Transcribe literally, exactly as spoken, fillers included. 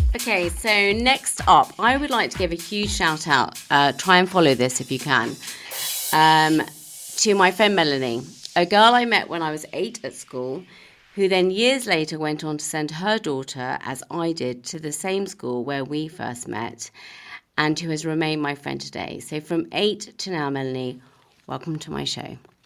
Okay, so next up, I would like to give a huge shout out. Uh, try and follow this if you can. Um, to my friend Melanie, a girl I met when I was eight at school, who then years later went on to send her daughter, as I did, to the same school where we first met, and who has remained my friend today. So from eight to now, Melanie, welcome to my show.